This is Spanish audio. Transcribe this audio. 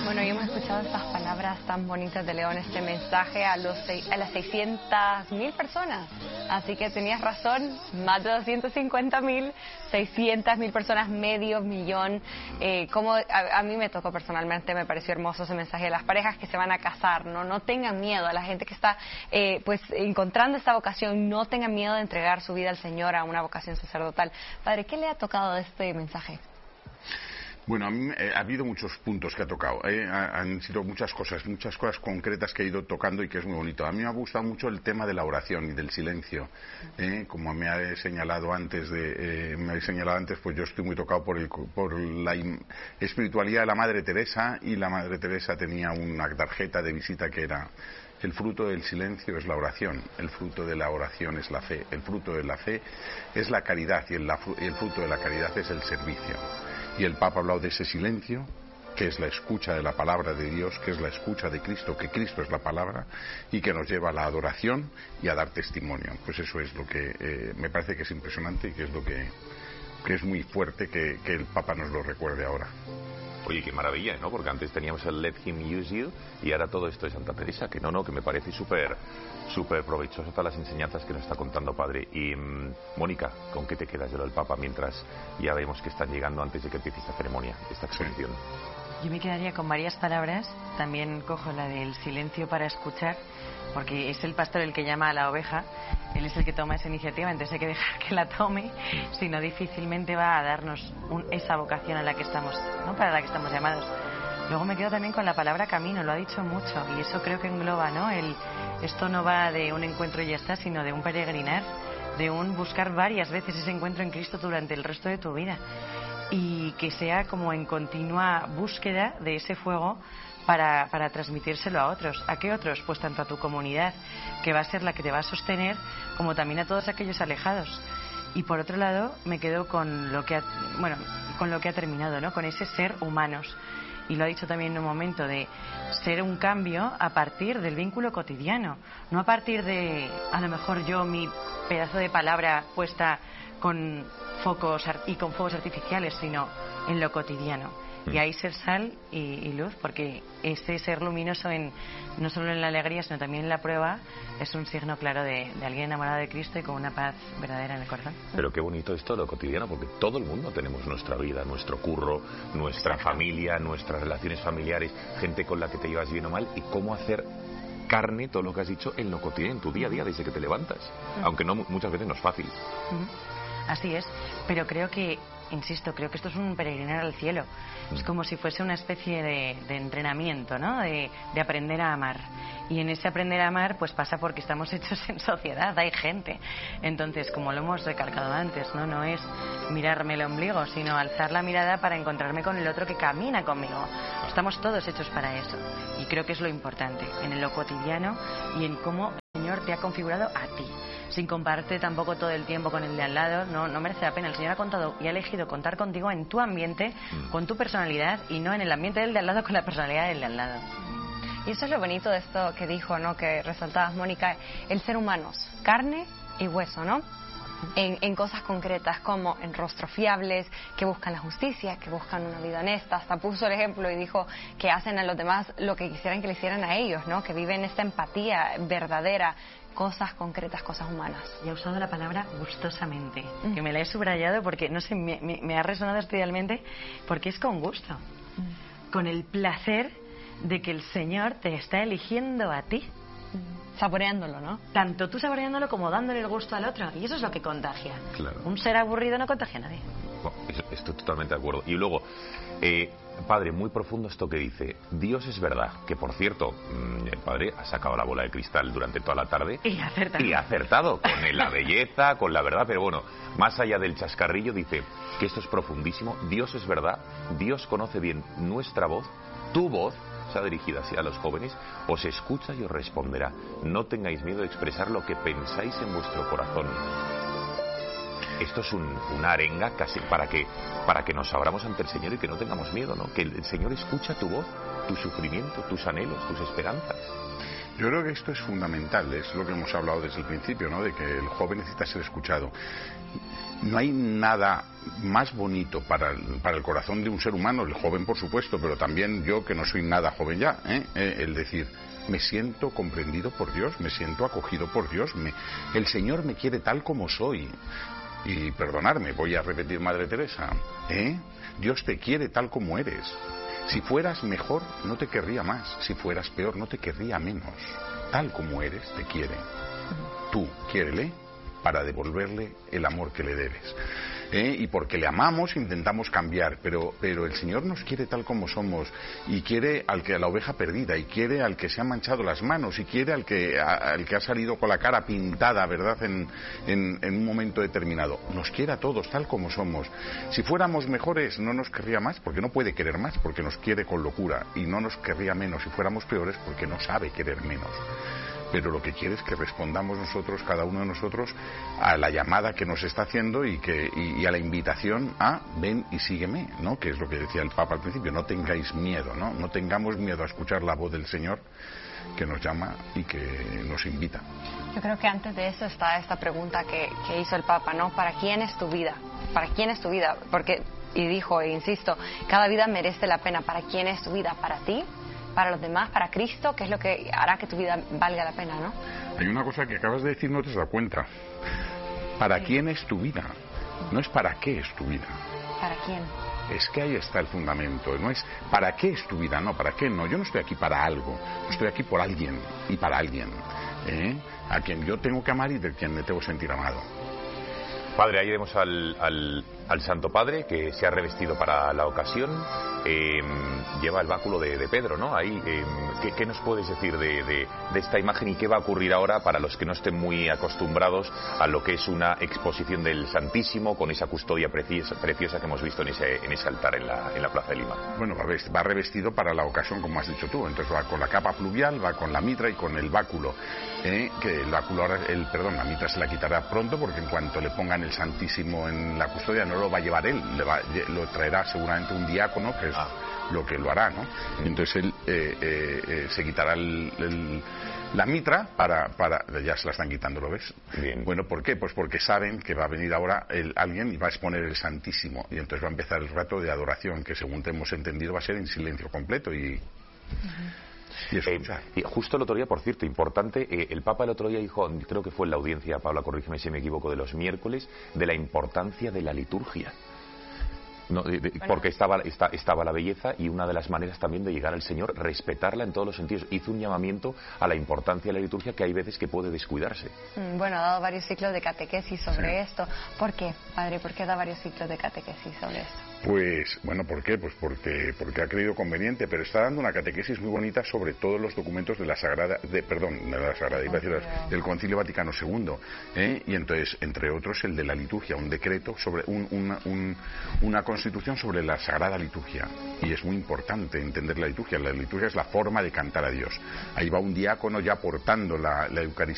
Bueno, y hemos escuchado estas palabras tan bonitas de León, este mensaje a las 600.000 personas. Así que tenías razón, más de 250.000, 600.000 personas, medio millón. Como a mí me tocó personalmente, me pareció hermoso ese mensaje de las parejas que se van a casar, no tengan miedo, a la gente que está pues encontrando esta vocación, no tengan miedo de entregar su vida al Señor a una vocación sacerdotal. Padre, ¿qué le ha tocado de este mensaje? Bueno, a mí ha habido muchos puntos que ha tocado, han sido muchas cosas concretas que he ido tocando y que es muy bonito. A mí me ha gustado mucho el tema de la oración y del silencio, como me ha señalado antes, pues yo estoy muy tocado por la espiritualidad de la Madre Teresa, y la Madre Teresa tenía una tarjeta de visita que era: el fruto del silencio es la oración, el fruto de la oración es la fe, el fruto de la fe es la caridad y el fruto de la caridad es el servicio. Y el Papa ha hablado de ese silencio, que es la escucha de la palabra de Dios, que es la escucha de Cristo, que Cristo es la palabra, y que nos lleva a la adoración y a dar testimonio. Pues eso es lo que me parece que es impresionante y que es lo que es muy fuerte que el Papa nos lo recuerde ahora. Oye, qué maravilla, ¿no? Porque antes teníamos el Let Him Use You y ahora todo esto de Santa Teresa, que que me parece súper provechoso todas las enseñanzas que nos está contando, Padre. Y Mónica, ¿con qué te quedas de lo del Papa mientras ya vemos que están llegando antes de que empiece esta ceremonia, esta exposición? Yo me quedaría con varias palabras. También cojo la del silencio para escuchar, porque es el pastor el que llama a la oveja, él es el que toma esa iniciativa, entonces hay que dejar que la tome, si no difícilmente va a darnos esa vocación a la que estamos, ¿no? Para la que estamos llamados. Luego me quedo también con la palabra camino, lo ha dicho mucho, y eso creo que engloba, ¿no? Esto no va de un encuentro y ya está, sino de un peregrinar, de un buscar varias veces ese encuentro en Cristo durante el resto de tu vida, y que sea como en continua búsqueda de ese fuego para transmitírselo a otros. ¿A qué otros? Pues tanto a tu comunidad, que va a ser la que te va a sostener, como también a todos aquellos alejados. Y por otro lado, me quedo con lo que ha terminado, ¿no? Con ese ser humanos. Y lo ha dicho también en un momento, de ser un cambio a partir del vínculo cotidiano, no a partir de, a lo mejor yo, mi pedazo de palabra puesta con focos y con fuegos artificiales, sino en lo cotidiano. Y ahí ser sal y luz, porque ese ser luminoso no solo en la alegría, sino también en la prueba, es un signo claro de alguien enamorado de Cristo y con una paz verdadera en el corazón. Pero qué bonito esto de lo cotidiano, porque todo el mundo tenemos nuestra vida, nuestro curro, nuestra familia, nuestras relaciones familiares, gente con la que te llevas bien o mal, y cómo hacer carne todo lo que has dicho en lo cotidiano, en tu día a día, desde que te levantas, aunque muchas veces no es fácil. Así es, pero creo que esto es un peregrinar al cielo. Es como si fuese una especie de entrenamiento, ¿no? De aprender a amar. Y en ese aprender a amar, pues pasa porque estamos hechos en sociedad, hay gente. Entonces, como lo hemos recalcado antes, no es mirarme el ombligo, sino alzar la mirada para encontrarme con el otro que camina conmigo. Estamos todos hechos para eso. Y creo que es lo importante, en lo cotidiano y en cómo el Señor te ha configurado a ti. Sin compararte tampoco todo el tiempo con el de al lado, no merece la pena. El Señor ha contado y ha elegido contar contigo en tu ambiente, con tu personalidad, y no en el ambiente del de al lado con la personalidad del de al lado. Y eso es lo bonito de esto que dijo, ¿no? Que resaltabas, Mónica, el ser humanos, carne y hueso, ¿no? En cosas concretas, como en rostros fiables, que buscan la justicia, que buscan una vida honesta. Hasta puso el ejemplo y dijo que hacen a los demás lo que quisieran que le hicieran a ellos, ¿no? Que viven esta empatía verdadera, cosas concretas, cosas humanas. Y ha usado la palabra gustosamente, que me la he subrayado porque, no sé, me ha resonado especialmente, porque es con gusto, con el placer de que el Señor te está eligiendo a ti. Saboreándolo, ¿no? Tanto tú saboreándolo como dándole el gusto al otro. Y eso es lo que contagia. Claro. Un ser aburrido no contagia a nadie. Estoy totalmente de acuerdo. Y luego, Padre, muy profundo esto que dice: Dios es verdad. Que, por cierto, el Padre ha sacado la bola de cristal durante toda la tarde. Y ha acertado. Con la belleza, con la verdad. Pero bueno, más allá del chascarrillo, dice que esto es profundísimo. Dios es verdad. Dios conoce bien nuestra voz, tu voz. Está dirigida hacia los jóvenes, os escucha y os responderá. No tengáis miedo de expresar lo que pensáis en vuestro corazón. Esto es una arenga casi para que nos abramos ante el Señor y que no tengamos miedo, ¿no? Que el Señor escucha tu voz, tu sufrimiento, tus anhelos, tus esperanzas. Yo creo que esto es fundamental, es lo que hemos hablado desde el principio, ¿no? De que el joven necesita ser escuchado. No hay nada más bonito para el corazón de un ser humano, el joven por supuesto, pero también yo que no soy nada joven ya, el decir, me siento comprendido por Dios, me siento acogido por Dios, el Señor me quiere tal como soy. Y perdonadme, voy a repetir Madre Teresa, Dios te quiere tal como eres. Si fueras mejor, no te querría más. Si fueras peor, no te querría menos. Tal como eres, te quiere. Tú, quiérele para devolverle el amor que le debes. Y porque le amamos intentamos cambiar, pero el Señor nos quiere tal como somos, y quiere a la oveja perdida, y quiere al que se ha manchado las manos, y quiere al que ha salido con la cara pintada, ¿verdad?, en un momento determinado. Nos quiere a todos tal como somos. Si fuéramos mejores no nos querría más, porque no puede querer más, porque nos quiere con locura, y no nos querría menos si fuéramos peores, porque no sabe querer menos. Pero lo que quiere es que respondamos nosotros, cada uno de nosotros, a la llamada que nos está haciendo y a la invitación a ven y sígueme, ¿no? Que es lo que decía el Papa al principio, no tengáis miedo, ¿no? No tengamos miedo a escuchar la voz del Señor que nos llama y que nos invita. Yo creo que antes de eso está esta pregunta que hizo el Papa, ¿no? ¿Para quién es tu vida? ¿Para quién es tu vida? Porque, y dijo, e insisto, cada vida merece la pena. ¿Para quién es tu vida? ¿Para ti? ¿Para los demás? ¿Para Cristo? ¿Qué es lo que hará que tu vida valga la pena, no? Hay una cosa que acabas de decir, no te has dado cuenta. ¿Para quién es tu vida? No es para qué es tu vida. ¿Para quién? Es que ahí está el fundamento. No es para qué es tu vida, no, para qué no. Yo no estoy aquí para algo. Estoy aquí por alguien y para alguien. A quien yo tengo que amar y de quien me tengo que sentir amado. Padre, ahí vemos al Santo Padre que se ha revestido para la ocasión, lleva el báculo de Pedro, ¿no? Ahí, ¿qué nos puedes decir de esta imagen y qué va a ocurrir ahora para los que no estén muy acostumbrados a lo que es una exposición del Santísimo con esa custodia preciosa que hemos visto en ese altar en la Plaza de Lima? Bueno, va revestido para la ocasión, como has dicho tú. Entonces va con la capa pluvial, va con la mitra y con el báculo. Que el báculo ahora, la mitra se la quitará pronto, porque en cuanto le pongan el Santísimo en la custodia no lo va a llevar él, lo traerá seguramente un diácono, que es lo que lo hará, ¿no? Entonces él se quitará la mitra ya se la están quitando, ¿lo ves? Bien. Bueno, ¿por qué? Pues porque saben que va a venir ahora alguien y va a exponer el Santísimo, y entonces va a empezar el rato de adoración, que según te hemos entendido va a ser en silencio completo y justo el otro día, por cierto, importante, el Papa el otro día dijo, creo que fue en la audiencia, Paula, corrígeme si me equivoco, de los miércoles, de la importancia de la liturgia. No, porque estaba la belleza, y una de las maneras también de llegar al Señor, respetarla en todos los sentidos. Hizo un llamamiento a la importancia de la liturgia, que hay veces que puede descuidarse. Bueno, ha dado varios ciclos de catequesis sobre esto. ¿Por qué, padre? ¿Por qué da varios ciclos de catequesis sobre esto? Pues, bueno, ¿por qué? Pues porque ha creído conveniente, pero está dando una catequesis muy bonita sobre todos los documentos del Concilio Vaticano II, y entonces, entre otros, el de la liturgia, un decreto sobre una constitución sobre la Sagrada Liturgia, y es muy importante entender la liturgia. La liturgia es la forma de cantar a Dios. Ahí va un diácono ya portando la Eucaristía